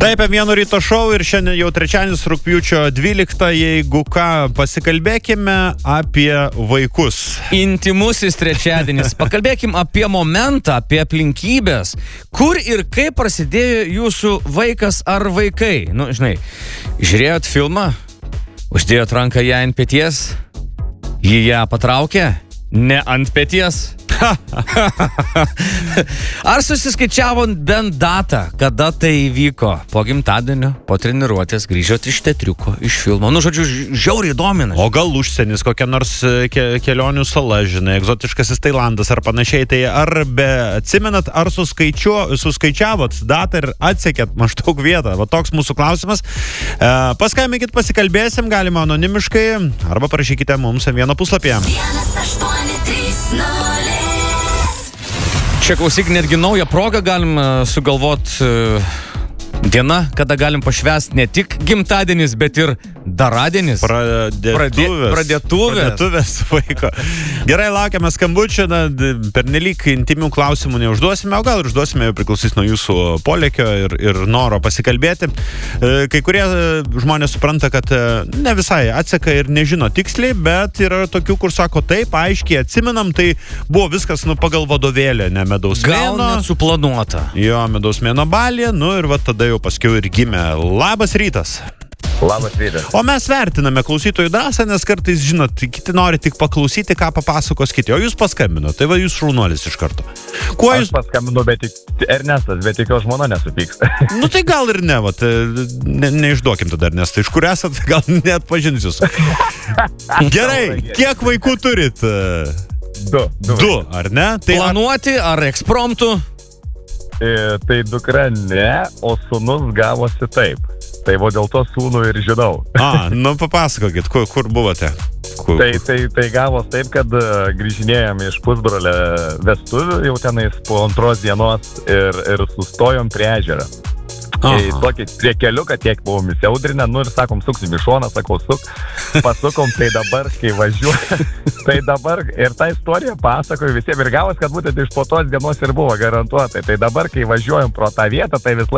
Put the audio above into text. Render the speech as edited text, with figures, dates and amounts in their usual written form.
Taip, vieno ryto šou ir šiandien jau trečiadienis rugpjūčio 12, jeigu ką, pasikalbėkime apie vaikus. Intimusis trečiadienis. Pakalbėkim apie momentą, apie aplinkybės. Kur ir kaip prasidėjo jūsų vaikas ar vaikai? Nu, žinai, žiūrėjot filmą, uždėjot ranką ją ant peties, jį ją patraukė, ne ant peties. Ar susiskaičiavot bent datą, kada tai įvyko? Po gimtadienio, po treniruotės, grįžot iš teatriuko, iš filmo. Nu, žodžiu, žiauriai domina. O gal užsienis, kokia nors kelionių sala, žinai, egzotiškasis Tailandas ar panašiai. Tai ar atsimenat, ar suskaičiavot datą ir atsekėt maždaug vietą? Va toks mūsų klausimas. Paskambinkit, pasikalbėsim, galima anonimiškai, arba parašykite mums vieno puslapyje. 1830. Čia klausyk, netgi naują progą galim sugalvot diena, kada galim pašvęsti ne tik gimtadienis, bet ir daradienis. Pradėtuvės vaiko. Gerai, laukiame skambučio, pernelyg intimių klausimų neužduosime, o gal ir užduosime, priklausys nuo jūsų polėkio ir noro pasikalbėti. Kai kurie žmonės supranta, kad ne visai atseka ir nežino tiksliai, bet yra tokių, kur sako taip, aiškiai atsimenam, tai buvo viskas pagal vadovėlį, ne medaus mėno. Gal net suplanuota. Jo, medaus mėno balė, ir va tada jau paskiau ir gimė. Labas rytas. Labas rytas. O mes vertiname klausytojų drąsą, nes kartais, žinot, kiti nori tik paklausyti, ką papasakos kiti. O jūs paskambino, tai va jūs šaunuolis iš karto. Aš paskambinu, bet tik Ernestas, bet tik jo žmona nesupyksta. Nu tai gal ir ne, vat, neišduokim tada Ernestai, iš kur esat, gal net pažinsiu. Gerai, kiek vaikų turit? Du, ar ne? Tai planuoti ar ekspromtų? Tai dukra ne, o sūnus gavosi taip. Tai va dėl to sūnų ir žinau. Papasakokit, kur buvote? Tai gavos taip, kad grįžinėjom iš pusbrolio vestuvių, jau tenais po 2 dienos ir sustojom prie ežerą. Tokį prie keliuką tiek buvom įsiaudrinę, ir sakom, suksim į šoną, sakau, pasukom, tai dabar, kai važiuojam, tai dabar ir tą istoriją pasakoju visiems ir gavos, kad būtent iš po tos dienos ir buvo garantuotai. Tai dabar, kai važiuojam pro tą vietą, tai vis